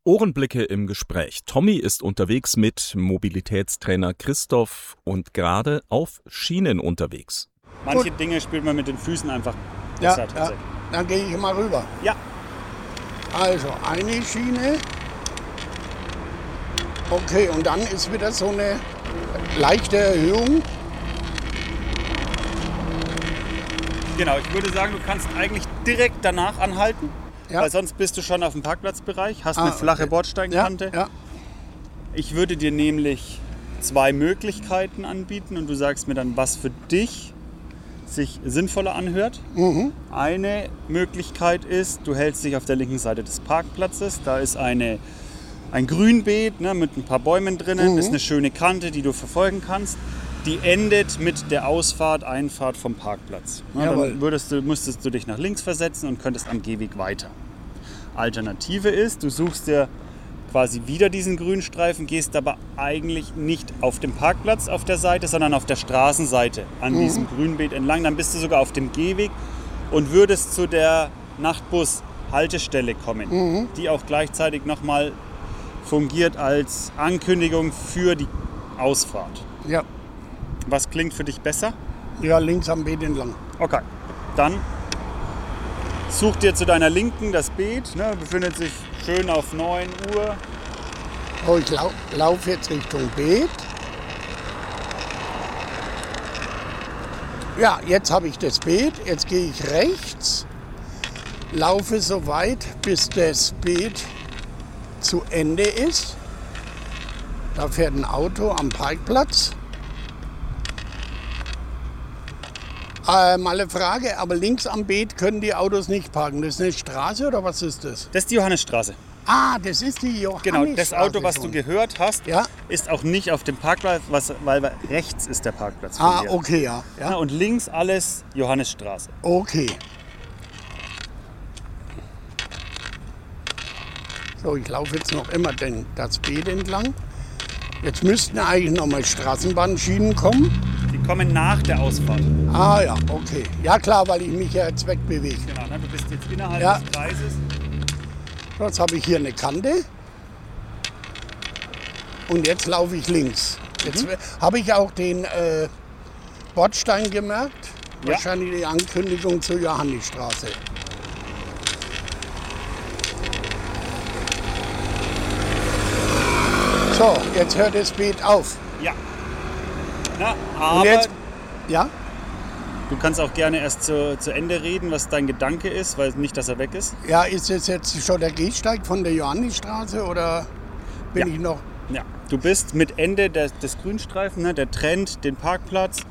Ohrenblicke im Gespräch. Tommy ist unterwegs mit Mobilitätstrainer Christoph und gerade auf Schienen unterwegs. Manche Dinge spielt man mit den Füßen einfach besser tatsächlich. Ja. Dann gehe ich mal rüber. Ja. Also eine Schiene. Okay, und dann ist wieder so eine leichte Erhöhung. Genau, ich würde sagen, du kannst eigentlich direkt danach anhalten, weil sonst bist du schon auf dem Parkplatzbereich, hast eine flache Bordsteinkante. Ja. Ich würde dir nämlich 2 Möglichkeiten anbieten und du sagst mir dann, was für dich sich sinnvoller anhört. Mhm. Eine Möglichkeit ist, du hältst dich auf der linken Seite des Parkplatzes, da ist ein Grünbeet mit ein paar Bäumen drinnen, ist eine schöne Kante, die du verfolgen kannst. Die endet mit der Ausfahrt, Einfahrt vom Parkplatz. Dann müsstest du dich nach links versetzen und könntest am Gehweg weiter. Alternative ist, du suchst dir quasi wieder diesen Grünstreifen, gehst aber eigentlich nicht auf dem Parkplatz auf der Seite, sondern auf der Straßenseite an diesem Grünbeet entlang. Dann bist du sogar auf dem Gehweg und würdest zu der Nachtbus-Haltestelle kommen, die auch gleichzeitig nochmal fungiert als Ankündigung für die Ausfahrt. Ja. Was klingt für dich besser? Ja, links am Beet entlang. Okay, dann such dir zu deiner Linken das Beet, befindet sich schön auf 9 Uhr. Oh, ich laufe jetzt Richtung Beet. Ja, jetzt habe ich das Beet, jetzt gehe ich rechts, laufe so weit, bis das Beet zu Ende ist. Da fährt ein Auto am Parkplatz. Mal eine Frage, aber links am Beet können die Autos nicht parken. Das ist eine Straße oder was ist das? Das ist die Johannisstraße. Ah, das ist die Johannisstraße. Genau, das Auto, was du gehört hast, Ja. ist auch nicht auf dem Parkplatz, weil rechts ist der Parkplatz von dir. Okay, ja. Und links alles Johannisstraße. Okay. So, ich laufe jetzt noch immer das Beet entlang. Jetzt müssten eigentlich noch mal Straßenbahnschienen kommen. Die kommen nach der Ausfahrt. Ah ja, okay. Ja klar, weil ich mich ja jetzt wegbewege. Genau, du bist jetzt innerhalb des Kreises. So, jetzt habe ich hier eine Kante. Und jetzt laufe ich links. Jetzt habe ich auch den Bordstein gemerkt. Ja. Wahrscheinlich die Ankündigung zur Johannisstraße. So, jetzt hört das Beet auf. Ja. Und Aber jetzt, ja? du kannst auch gerne erst zu Ende reden, was dein Gedanke ist, weil nicht, dass er weg ist. Ja, ist das jetzt schon der Gehsteig von der Johannisstraße oder bin ich noch? Ja, du bist mit Ende des Grünstreifen, der trennt den Parkplatz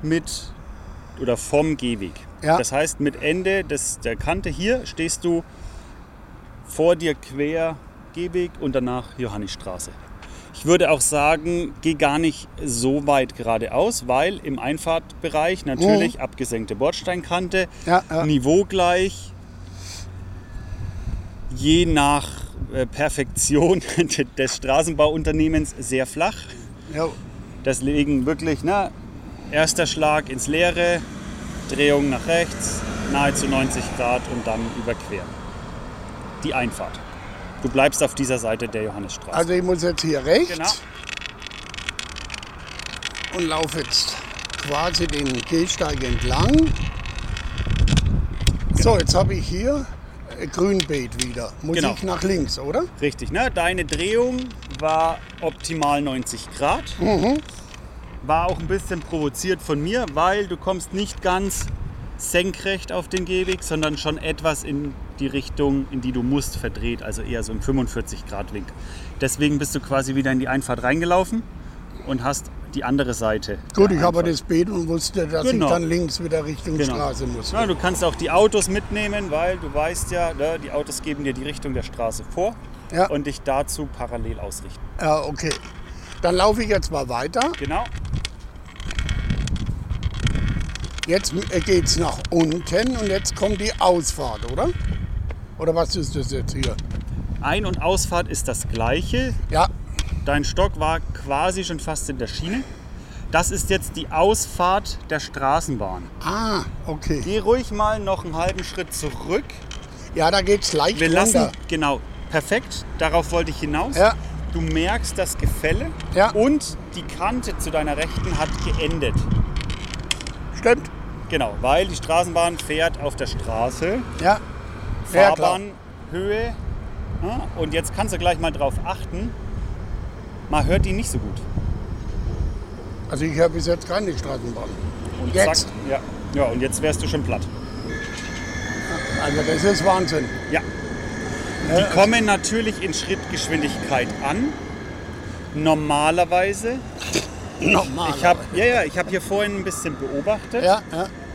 vom Gehweg. Ja. Das heißt, mit Ende der Kante hier stehst du vor dir quer Gehweg und danach Johannisstraße. Ich würde auch sagen, geh gar nicht so weit geradeaus, weil im Einfahrtbereich natürlich abgesenkte Bordsteinkante, niveaugleich, je nach Perfektion des Straßenbauunternehmens sehr flach. Ja. Deswegen wirklich erster Schlag ins Leere, Drehung nach rechts, nahezu 90 Grad und dann überqueren. Die Einfahrt. Du bleibst auf dieser Seite der Johannisstraße. Also ich muss jetzt hier rechts Genau. und laufe jetzt quasi den Gehsteig entlang. So, jetzt habe ich hier Grünbeet wieder. Muss ich nach links, oder? Richtig, deine Drehung war optimal 90 Grad. War auch ein bisschen provoziert von mir, weil du kommst nicht ganz senkrecht auf den Gehweg, sondern schon etwas in die Richtung, in die du musst, verdreht, also eher so im 45 Grad Winkel. Deswegen bist du quasi wieder in die Einfahrt reingelaufen und hast die andere Seite. Gut, ich habe das Beet und wusste, dass Genau. ich dann links wieder Richtung Straße muss. Du kannst auch die Autos mitnehmen, weil du weißt ja, die Autos geben dir die Richtung der Straße vor und dich dazu parallel ausrichten. Ja, okay. Dann laufe ich jetzt mal weiter. Genau. Jetzt geht es nach unten und jetzt kommt die Ausfahrt, oder? Oder was ist das jetzt hier? Ein- und Ausfahrt ist das gleiche. Ja. Dein Stock war quasi schon fast in der Schiene. Das ist jetzt die Ausfahrt der Straßenbahn. Ah, okay. Geh ruhig mal noch einen halben Schritt zurück. Ja, da geht's leicht Wir lassen, runter. genau, perfekt, darauf wollte ich hinaus. Ja. Du merkst das Gefälle Ja. und die Kante zu deiner Rechten hat geendet. Stimmt. Genau, weil die Straßenbahn fährt auf der Straße, Ja. Ja, klar. Fahrbahnhöhe. Ja, und jetzt kannst du gleich mal drauf achten, man hört die nicht so gut. Also ich höre bis jetzt keine Straßenbahn. Und Jetzt? zack, ja, und jetzt wärst du schon platt. Also das ist Wahnsinn. Ja. Die kommen natürlich in Schrittgeschwindigkeit an. Normalerweise. Normal. Ich habe hier vorhin ein bisschen beobachtet. Ja.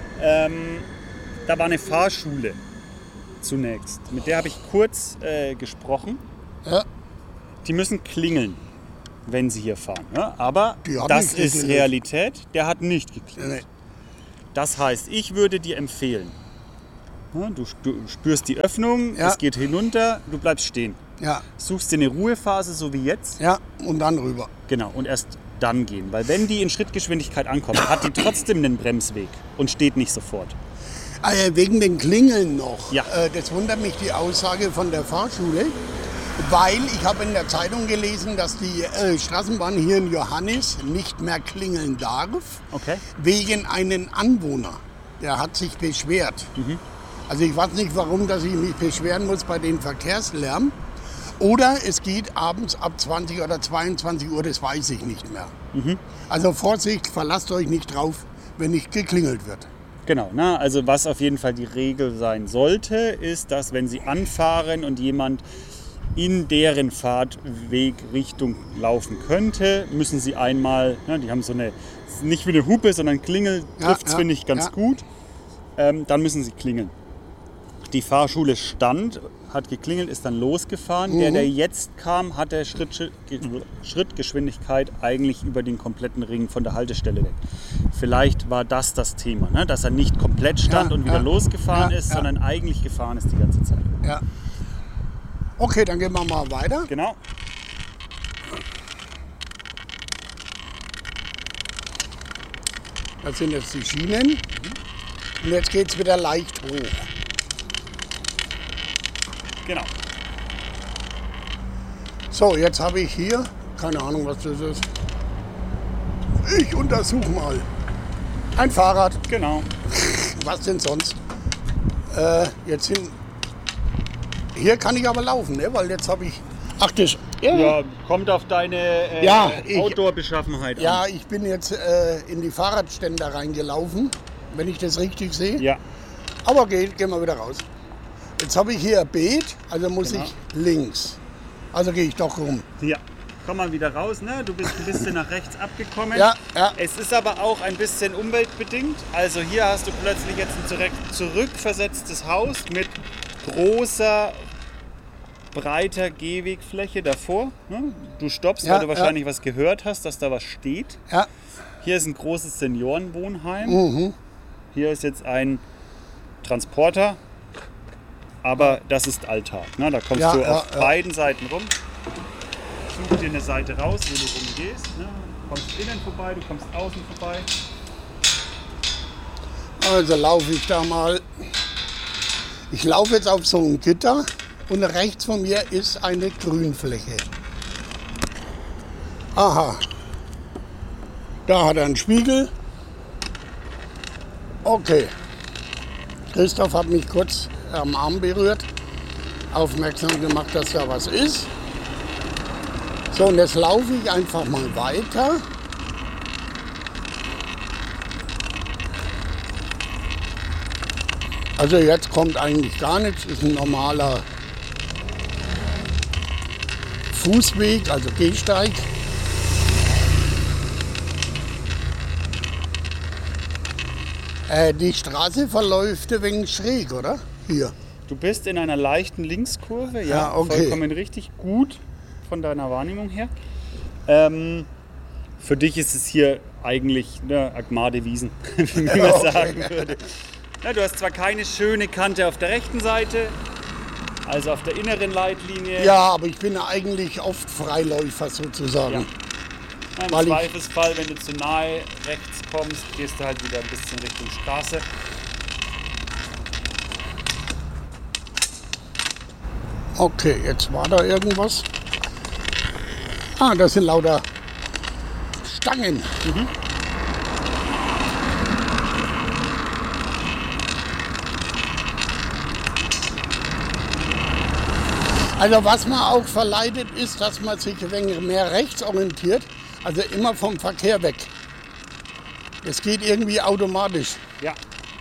Da war eine Fahrschule zunächst. Mit der habe ich kurz gesprochen. Ja. Die müssen klingeln, wenn sie hier fahren. Ja? Aber Die haben das nicht ist geklingelt. Realität. Der hat nicht geklingelt. Nee. Das heißt, ich würde dir empfehlen, ja, du spürst die Öffnung, Ja. es geht hinunter, du bleibst stehen. Ja. Suchst dir eine Ruhephase, so wie jetzt. Ja. Und dann rüber. Genau, und erst dann gehen. Weil wenn die in Schrittgeschwindigkeit ankommt, hat die trotzdem einen Bremsweg und steht nicht sofort. Wegen den Klingeln noch. Ja. Das wundert mich, die Aussage von der Fahrschule. Weil ich habe in der Zeitung gelesen, dass die Straßenbahn hier in Johannis nicht mehr klingeln darf. Okay. Wegen einem Anwohner. Der hat sich beschwert. Also ich weiß nicht, warum dass ich mich beschweren muss bei den Verkehrslärm. Oder es geht abends ab 20 oder 22 Uhr, das weiß ich nicht mehr. Also Vorsicht, verlasst euch nicht drauf, wenn nicht geklingelt wird. Genau, also was auf jeden Fall die Regel sein sollte, ist, dass wenn sie anfahren und jemand in deren Fahrtwegrichtung laufen könnte, müssen sie einmal, die haben so eine, nicht wie eine Hupe, sondern Klingel, trifft es, finde ich, ganz gut. Dann müssen sie klingeln. Die Fahrschule stand, hat geklingelt, ist dann losgefahren. Der jetzt kam, hat der Schrittgeschwindigkeit eigentlich über den kompletten Ring von der Haltestelle weg. Vielleicht war das Thema, ne? Dass er nicht komplett stand und wieder losgefahren ist, sondern eigentlich gefahren ist die ganze Zeit. Ja. Okay, dann gehen wir mal weiter. Genau. Das sind jetzt die Schienen. Und jetzt geht es wieder leicht hoch. Genau. So, jetzt habe ich hier, keine Ahnung, was das ist. Ich untersuche mal. Ein Fahrrad. Genau. Was denn sonst? Hier kann ich aber laufen, ne? Weil jetzt habe ich. Ach, das. Ja, kommt auf deine Outdoor-Beschaffenheit an. Ja, ich bin jetzt in die Fahrradständer reingelaufen, wenn ich das richtig sehe. Ja. Aber gehen wir wieder raus. Jetzt habe ich hier ein Beet, also muss ich links. Also gehe ich doch rum. Ja. Komm mal wieder raus, ne? Du bist ein bisschen nach rechts abgekommen. Ja. Es ist aber auch ein bisschen umweltbedingt. Also hier hast du plötzlich jetzt ein zurückversetztes Haus mit großer, breiter Gehwegfläche davor. Ne? Du stoppst, weil du wahrscheinlich was gehört hast, dass da was steht. Ja. Hier ist ein großes Seniorenwohnheim. Hier ist jetzt ein Transporter. Aber das ist Alltag. Ne? Da kommst du auf beiden Seiten rum. Such dir eine Seite raus, wo du rumgehst. Ne? Du kommst innen vorbei, du kommst außen vorbei. Also laufe ich da mal. Ich laufe jetzt auf so ein Gitter und rechts von mir ist eine Grünfläche. Aha. Da hat er einen Spiegel. Okay. Christoph hat mich kurz am Arm berührt, aufmerksam gemacht, dass da was ist. So, und jetzt laufe ich einfach mal weiter. Also jetzt kommt eigentlich gar nichts, ist ein normaler Fußweg, also Gehsteig. Die Straße verläuft ein wenig schräg, oder? Hier. Du bist in einer leichten Linkskurve, Ja, okay. Vollkommen richtig, gut von deiner Wahrnehmung her. Für dich ist es hier eigentlich Agmade Wiesen, wie man sagen würde. Ja, du hast zwar keine schöne Kante auf der rechten Seite, also auf der inneren Leitlinie. Ja, aber ich bin ja eigentlich oft Freiläufer sozusagen. Ja. Im Zweifelsfall, wenn du zu nahe rechts kommst, gehst du halt wieder ein bisschen Richtung Straße. Okay, jetzt war da irgendwas. Ah, das sind lauter Stangen. Also was man auch verleitet ist, dass man sich ein wenig mehr rechts orientiert, also immer vom Verkehr weg. Das geht irgendwie automatisch. Ja.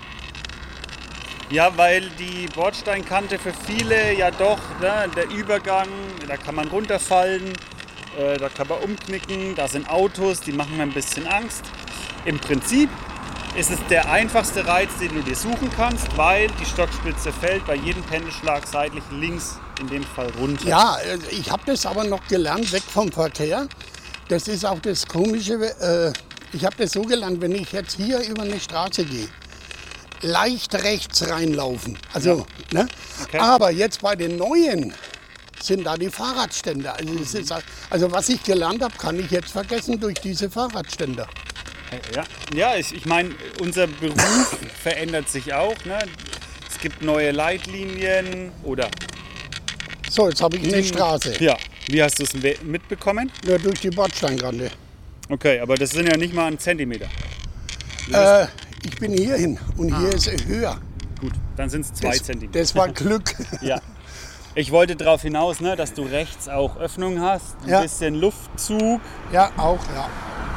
Ja, weil die Bordsteinkante für viele ja doch, ne, der Übergang, da kann man runterfallen, da kann man umknicken, da sind Autos, die machen mir ein bisschen Angst. Im Prinzip ist es der einfachste Reiz, den du dir suchen kannst, weil die Stockspitze fällt bei jedem Pendelschlag seitlich links, in dem Fall runter. Ja, ich habe das aber noch gelernt, weg vom Verkehr. Das ist auch das Komische. Ich habe das so gelernt, wenn ich jetzt hier über eine Straße gehe, leicht rechts reinlaufen. Also, Ja. ne? Okay. Aber jetzt bei den neuen sind da die Fahrradständer. Also, es ist, also was ich gelernt habe, kann ich jetzt vergessen durch diese Fahrradständer. Ja, ich meine, unser Beruf verändert sich auch. Ne? Es gibt neue Leitlinien oder... So, jetzt habe ich eine Straße. Ja, wie hast du es mitbekommen? Nur durch die Bordsteinkante. Okay, aber das sind ja nicht mal 1 Zentimeter. Ich bin hier hin und hier ist es höher. Gut, dann sind es 2 Zentimeter. Das war Glück. Ja. Ich wollte darauf hinaus, ne, dass du rechts auch Öffnung hast, ein bisschen Luftzug. Ja, auch, ja.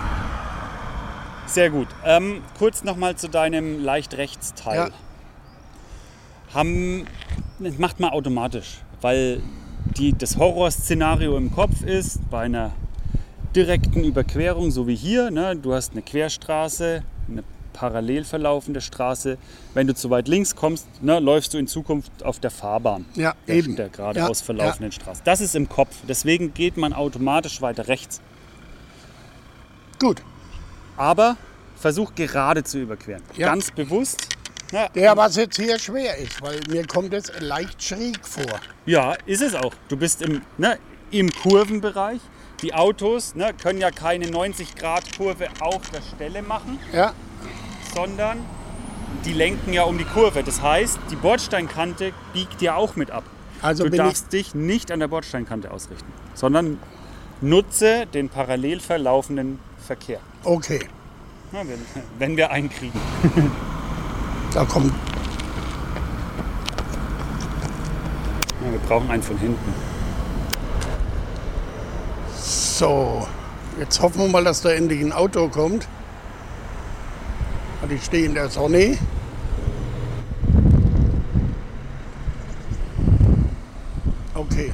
Sehr gut. Kurz nochmal zu deinem leicht Rechtsteil. Ja. Das macht man automatisch, weil das Horrorszenario im Kopf ist, bei einer direkten Überquerung, so wie hier, ne, du hast eine Querstraße, eine parallel verlaufende Straße. Wenn du zu weit links kommst, ne, läufst du in Zukunft auf der Fahrbahn Ja, eben. der geradeaus verlaufenden Straße. Das ist im Kopf. Deswegen geht man automatisch weiter rechts. Gut. Aber versuch gerade zu überqueren. Ja. Ganz bewusst. Ja, Der, was jetzt hier schwer ist, weil mir kommt es leicht schräg vor. ja, ist es auch. Du bist im Kurvenbereich. Die Autos können ja keine 90-Grad-Kurve auf der Stelle machen, Ja, sondern die lenken ja um die Kurve. Das heißt, die Bordsteinkante biegt ja auch mit ab. also Du bin ich. darfst dich nicht an der Bordsteinkante ausrichten, sondern nutze den parallel verlaufenden Verkehr. Okay, Na, wenn wir einkriegen. da kommt. Ja, wir brauchen einen von hinten. So, jetzt hoffen wir mal, dass da endlich ein Auto kommt. Ich stehe in der Sonne. Okay.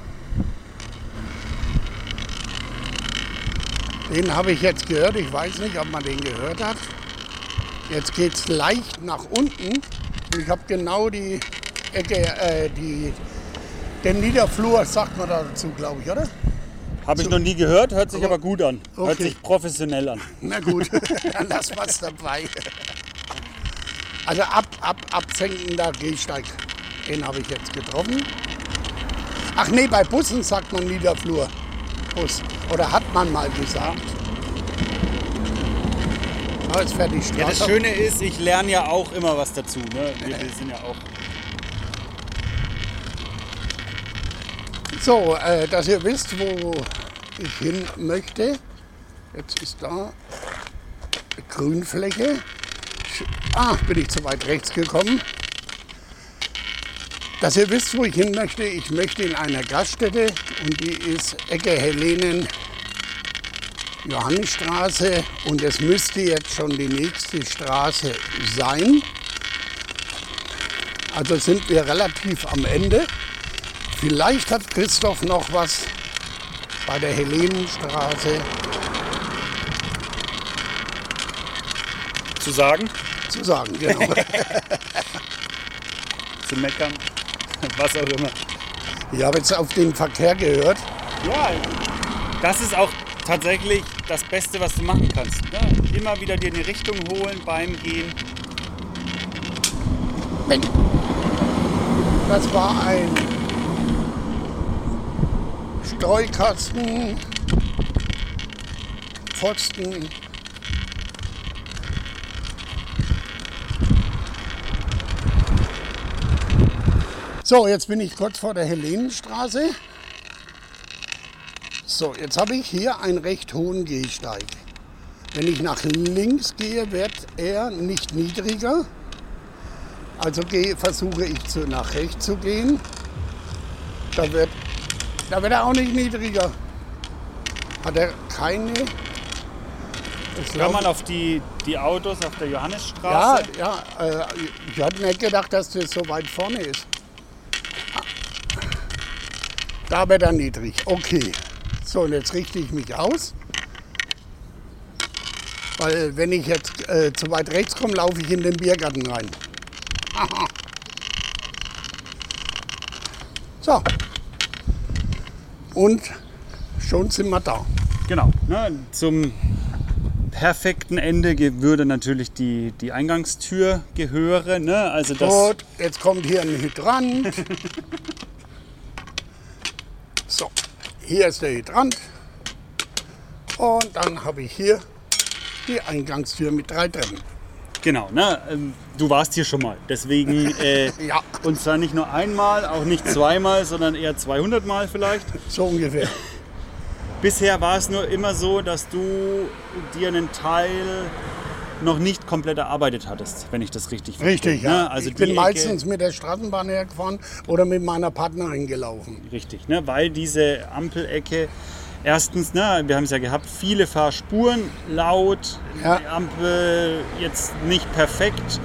Den habe ich jetzt gehört. Ich weiß nicht, ob man den gehört hat. Jetzt geht es leicht nach unten. Und ich habe genau die Ecke, den Niederflur, sagt man dazu, glaube ich, oder? Habe ich noch nie gehört, hört sich aber gut an. Hört Okay. sich professionell an. Na gut, dann lassen wir es dabei. Also absenkender Gehsteig, den habe ich jetzt getroffen. Ach nee, bei Bussen sagt man Niederflur. Bus. Oder hat man mal gesagt. Oh, jetzt fährt die Straße. Ja, das Schöne ist, ich lerne ja auch immer was dazu. Ne? Wir sind ja auch... So, dass ihr wisst, wo ich hin möchte. Jetzt ist da eine Grünfläche. Bin ich zu weit rechts gekommen. Dass ihr wisst, wo ich hin möchte. Ich möchte in einer Gaststätte und die ist Ecke Helenen, Johannisstraße und es müsste jetzt schon die nächste Straße sein. Also sind wir relativ am Ende. Vielleicht hat Christoph noch was bei der Helenenstraße Zu sagen, zu sagen. Genau. zu meckern, was auch immer. Ich habe jetzt auf den Verkehr gehört. Ja, das ist auch tatsächlich das Beste, was du machen kannst. Ne? Immer wieder dir eine Richtung holen beim Gehen. Das war ein Streukasten, Pfosten. So, jetzt bin ich kurz vor der Helenenstraße. So, jetzt habe ich hier einen recht hohen Gehsteig. Wenn ich nach links gehe, wird er nicht niedriger. Also versuche ich nach rechts zu gehen. Da wird er auch nicht niedriger. Hat er keine... Kann man auf die Autos auf der Johannesstraße? Ja, ich hatte nicht gedacht, dass das so weit vorne ist. Da wird er niedrig. Okay. So, und jetzt richte ich mich aus. Weil wenn ich jetzt zu weit rechts komme, laufe ich in den Biergarten rein. So. Und schon sind wir da. Genau. Ne, zum perfekten Ende würde natürlich die Eingangstür gehören. Ne? Also das Gut, jetzt kommt hier ein Hydrant. So, hier ist der Hydrant. Und dann habe ich hier die Eingangstür mit 3 Treppen. Genau, ne? Du warst hier schon mal. Deswegen, Ja. und zwar nicht nur einmal, auch nicht zweimal, sondern eher 200 Mal vielleicht. So ungefähr. Bisher war es nur immer so, dass du dir einen Teil noch nicht komplett erarbeitet hattest, wenn ich das richtig verstehe. Richtig, ja. Ne? Also ich bin die meistens mit der Straßenbahn hergefahren oder mit meiner Partnerin gelaufen. Richtig, ne? Weil diese Ampelecke, erstens, ne, wir haben es ja gehabt, viele Fahrspuren, laut, Ja. die Ampel jetzt nicht perfekt,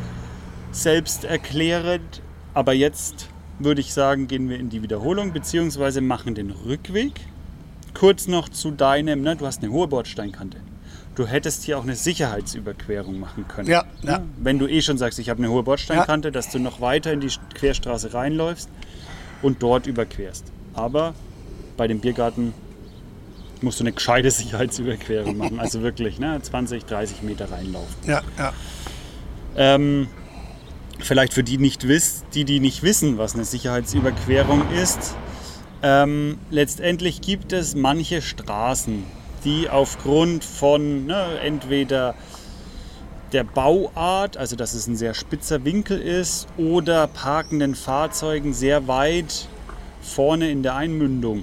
selbsterklärend, aber jetzt würde ich sagen, gehen wir in die Wiederholung bzw. machen den Rückweg. Kurz noch zu deinem, ne, du hast eine hohe Bordsteinkante. Du hättest hier auch eine Sicherheitsüberquerung machen können. Ja, Ne? ja. Wenn du schon sagst, ich habe eine hohe Bordsteinkante, dass du noch weiter in die Querstraße reinläufst und dort überquerst. Aber bei dem Biergarten musst du eine gescheite Sicherheitsüberquerung machen. Also wirklich, ne, 20, 30 Meter reinlaufen. Ja, ja. Vielleicht für die nicht wissen, was eine Sicherheitsüberquerung ist. Letztendlich gibt es manche Straßen, die aufgrund von entweder der Bauart, also dass es ein sehr spitzer Winkel ist, oder parkenden Fahrzeugen sehr weit vorne in der Einmündung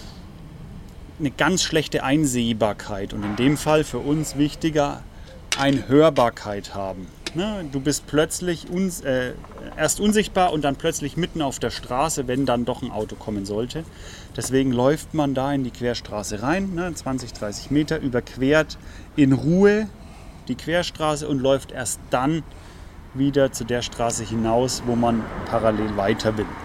eine ganz schlechte Einsehbarkeit und in dem Fall für uns wichtiger Einhörbarkeit haben. Ne? Du bist plötzlich erst unsichtbar und dann plötzlich mitten auf der Straße, wenn dann doch ein Auto kommen sollte. Deswegen läuft man da in die Querstraße rein, 20, 30 Meter, überquert in Ruhe die Querstraße und läuft erst dann wieder zu der Straße hinaus, wo man parallel weiter will.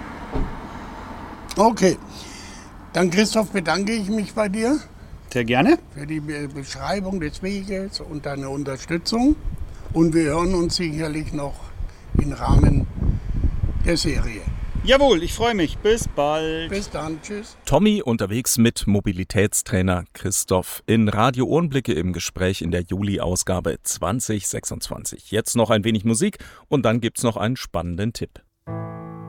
Okay. Dann, Christoph, bedanke ich mich bei dir Sehr gerne. für die Beschreibung des Weges und deine Unterstützung. Und wir hören uns sicherlich noch im Rahmen der Serie. Jawohl, ich freue mich. Bis bald. Bis dann. Tschüss. Tommy unterwegs mit Mobilitätstrainer Christoph in Radio Ohrenblicke im Gespräch in der Juli-Ausgabe 2026. Jetzt noch ein wenig Musik und dann gibt's noch einen spannenden Tipp.